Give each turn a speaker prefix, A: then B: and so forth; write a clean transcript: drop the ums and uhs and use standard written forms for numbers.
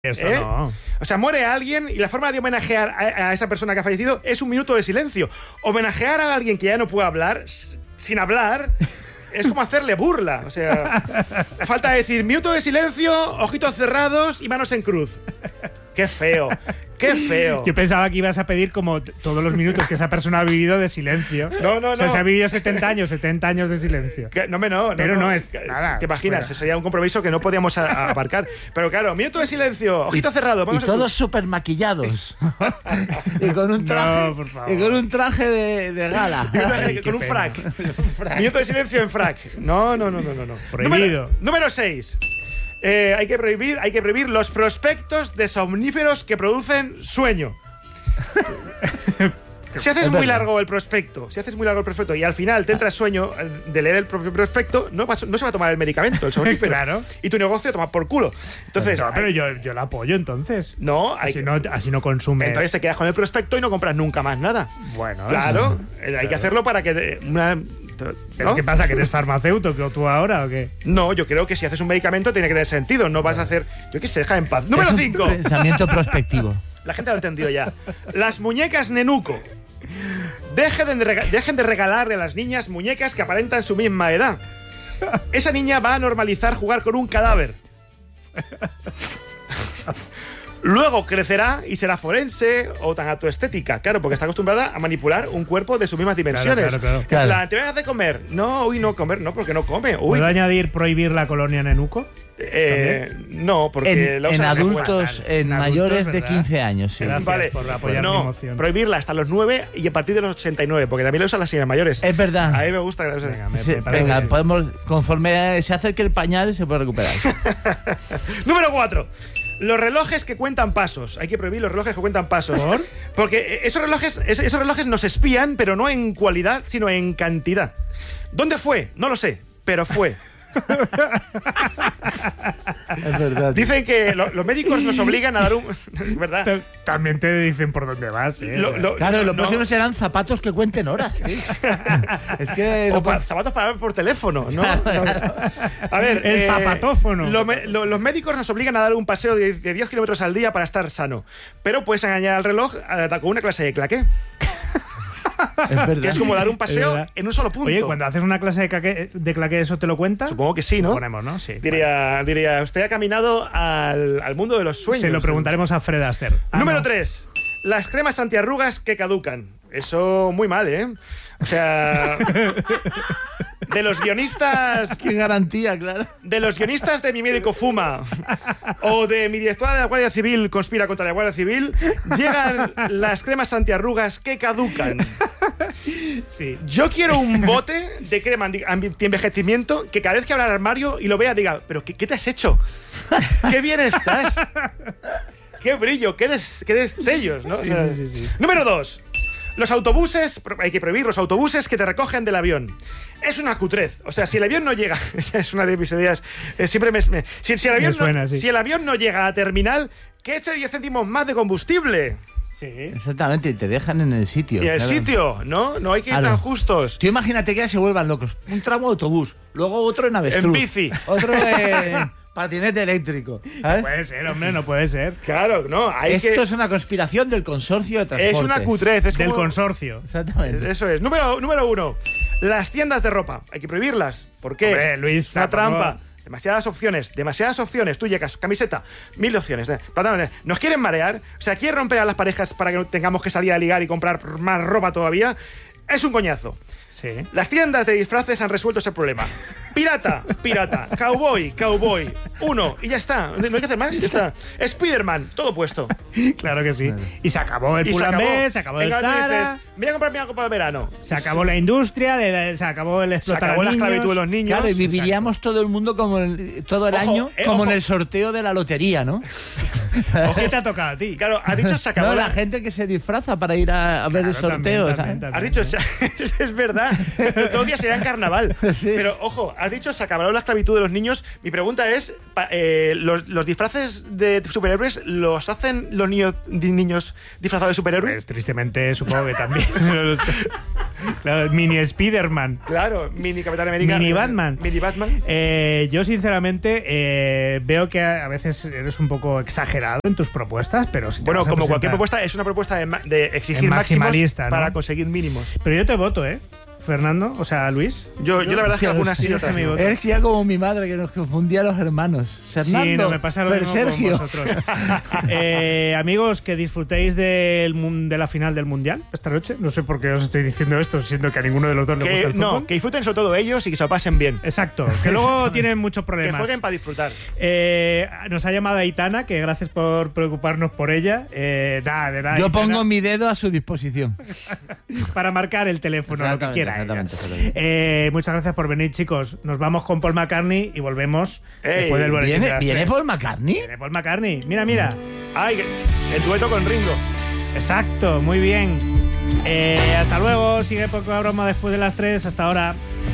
A: Esto no.
B: O sea, muere alguien y la forma de homenajear a esa persona que ha fallecido es un minuto de silencio. Homenajear a alguien que ya no puede hablar, sin hablar, es como hacerle burla. O sea, falta decir minuto de silencio, ojitos cerrados y manos en cruz. ¡Qué feo! ¡Qué feo!
A: Yo pensaba que ibas a pedir como todos los minutos que esa persona ha vivido de silencio.
B: No.
A: O sea, se ha vivido 70 años de silencio.
B: Pero
A: no es nada.
B: ¿Te imaginas?
A: Fuera.
B: Sería un compromiso que no podíamos aparcar. Pero claro, minuto de silencio, ojito cerrado.
C: Y todos súper maquillados. y con un traje,
A: No, por favor.
C: y con un traje de gala.
A: Ay,
B: con un
A: qué
B: frac. Minuto de silencio en frac. No.
A: Prohibido.
B: Número 6. Hay que prohibir los prospectos de somníferos que producen sueño. Si haces muy largo el prospecto, y al final te entra sueño de leer el propio prospecto, no se va a tomar el medicamento, el somnífero.
A: Claro.
B: Y tu negocio toma por culo. Entonces,
A: pero yo la apoyo entonces.
B: no,
A: Así no consumes.
B: entonces te quedas con el prospecto y no compras nunca más nada.
A: Bueno,
B: Claro, hay que hacerlo para que
A: ¿Pero
B: ¿no?
A: qué pasa? ¿Que eres farmacéutico tú ahora o qué?
B: No, yo creo que si haces un medicamento tiene que tener sentido. No vas a hacer. Yo qué sé, deja en paz. Número
C: Es un
B: 5.
C: Pensamiento prospectivo.
B: La gente lo ha entendido ya. Las muñecas Nenuco. Dejen de regalarle a las niñas muñecas que aparentan su misma edad. Esa niña va a normalizar jugar con un cadáver. Luego crecerá y será forense o tanatoestética, claro, porque está acostumbrada a manipular un cuerpo de sus mismas dimensiones.
A: Claro.
B: ¿Te vas de comer? No, no comer, no, porque no come.
A: ¿Puedo añadir prohibir la colonia Nenuco?
B: No, porque
C: En adultos, en mayores de
A: ¿verdad?
C: 15 años, sí.
A: Gracias
B: Vale,
A: por apoyar mi
B: no,
A: emoción.
B: prohibirla hasta los 9 y a partir de los 89, porque también la usan las señoras mayores.
C: Es verdad.
B: A mí me gusta que la usen.
A: Venga, me
C: Sí,
A: parece
C: venga,
A: que sí.
C: podemos, conforme se acerque el pañal, se puede recuperar.
B: Número 4. Los relojes que cuentan pasos. Hay que prohibir los relojes que cuentan pasos.
A: ¿Por?
B: Porque esos relojes nos espían, pero no en cualidad, sino en cantidad. ¿Dónde fue? No lo sé, pero fue.
C: Es verdad.
B: Dicen que los médicos nos obligan a dar un... ¿Verdad?
A: También te dicen por dónde vas, ¿eh?
C: Claro, lo
B: no.
C: próximo serán zapatos que cuenten horas. ¿Sí? Es que
B: O zapatos para ver por teléfono, ¿no? A ver,
A: El zapatófono.
B: Los médicos nos obligan a dar un paseo de 10 kilómetros al día para estar sano. Pero puedes engañar al reloj con una clase de claqué.
C: es verdad.
B: Que es como dar un
A: Es
B: paseo
A: verdad.
B: en un solo punto.
A: Oye, cuando haces una clase de claqué, ¿eso te lo cuenta?
B: Supongo que sí, ¿no?
A: Suponemos, ¿no? Sí.
B: Diría, usted ha caminado al mundo de los sueños.
A: Se lo preguntaremos a Fred Astaire.
B: Número 3. Las cremas antiarrugas que caducan. Eso muy mal, ¿eh? O sea... De los guionistas...
C: Qué garantía, claro.
B: De los guionistas de Mi médico fuma o de Mi directora de la Guardia Civil conspira contra la Guardia Civil, llegan las cremas antiarrugas que caducan.
A: Sí.
B: Yo quiero un bote de crema anti-envejecimiento que cada vez que abra el armario y lo vea diga, ¿pero qué te has hecho? ¡Qué bien estás! ¡Qué brillo! ¡Qué destellos! ¿no?
A: Sí,
B: O sea,
A: sí.
B: Número 2. Los autobuses, hay que prohibir los autobuses que te recogen del avión. Es una cutrez. O sea, si el avión no llega... Esa es una de mis ideas. Siempre si el avión
A: Me suena,
B: no,
A: sí.
B: si el avión no llega a terminal, que eche 10 céntimos más de combustible.
A: Sí.
C: Exactamente, y te dejan en el sitio.
B: Y el
C: claro.
B: sitio, ¿no? No hay que ir
C: Claro.
B: tan justos.
C: Tú imagínate que ya se vuelvan locos. Un tramo de autobús, luego otro en avestruz.
B: En bici.
C: Otro en patinete eléctrico. ¿sabes?
A: Puede ser, hombre, no puede ser.
B: Claro, no, hay
C: Esto
B: que...
C: es una conspiración del consorcio de transporte.
B: Es una cutrez. Es
A: Del
B: como-
A: consorcio.
C: Exactamente.
B: Eso es. Número 1. Las tiendas de ropa. Hay que prohibirlas. ¿Por qué?
A: Hombre, Luis,
B: es una
A: tampoco.
B: trampa. Demasiadas opciones. Tú llegas, camiseta, 1000 opciones. ¿Nos quieren marear? O sea, ¿quieren romper a las parejas para que no tengamos que salir a ligar y comprar más ropa todavía? Es un coñazo.
A: Sí.
B: Las tiendas de disfraces han resuelto ese problema. Pirata, cowboy, uno, y ya está. No hay que hacer más, ya está. Spiderman, todo puesto.
A: Claro que sí. Y se acabó el
B: Y se acabó.
A: Pull&Bear, se acabó
B: Venga,
A: el
B: tú
A: Zara,
B: dices, voy a comprarme algo para el verano.
A: se acabó la industria, se acabó el
B: Se
A: explotar
B: acabó
A: a
B: la
A: niños.
B: esclavitud de los niños.
C: Claro, y viviríamos todo el mundo como todo el
B: Ojo,
C: año como
B: ojo.
C: en el sorteo de la lotería, ¿no?
A: ¿Qué te ha tocado a ti?
B: Claro, has dicho se acabó
C: No,
B: la...
C: la gente que se disfraza para ir a ver el
A: Claro,
C: sorteo.
A: también,
C: ¿sabes?
B: Has dicho, es verdad, todo el día sería en carnaval. Pero ojo, has dicho se acabará la esclavitud de los niños. Mi pregunta es, ¿los disfraces de superhéroes los hacen los niños disfrazados de superhéroes?
A: Pues tristemente supongo que también. No lo sé. Claro, mini Spider-Man.
B: Claro, mini Capitán América.
A: Mini Batman.
B: Mini Batman.
A: Yo sinceramente veo que a veces eres un poco exagerado en tus propuestas, pero si te
B: Bueno,
A: vas a
B: como cualquier
A: presentar-
B: propuesta, es una propuesta de exigir
A: En
B: máximos
A: maximalista, ¿no?
B: para conseguir mínimos.
A: Pero yo te voto, Fernando, o sea, Luis.
B: Yo la verdad es que algunas sí,
A: tienes
B: otras
A: mi
B: no.
A: voto.
C: Eres ya como mi madre que nos confundía a los hermanos. Fernando,
A: Sí, no me pasa lo
C: Fer
A: mismo con
C: Sergio.
A: vosotros. Amigos, que disfrutéis de la final del Mundial esta noche. No sé por qué os estoy diciendo esto, siendo que a ninguno de los dos le gusta el fútbol.
B: No, que disfruten sobre todo ellos y que se lo pasen bien.
A: Exacto, que luego tienen muchos
B: Que
A: problemas.
B: jueguen para disfrutar.
A: Nos ha llamado Aitana, que gracias por preocuparnos por ella. Nada, de nada.
C: Yo
A: Aitana,
C: pongo mi dedo a su disposición.
A: para marcar el teléfono, lo que
D: Exactamente,
A: quiera.
D: exactamente.
A: Muchas gracias por venir, chicos. Nos vamos con Paul McCartney y volvemos
B: Ey,
A: después del boletín de las
C: ¿Viene
A: 3.
C: Paul McCartney?
A: Viene Paul McCartney. Mira.
B: Ay, el dueto con Ringo.
A: Exacto, muy bien. Hasta luego. Sigue Poca Broma después de las 3. Hasta ahora.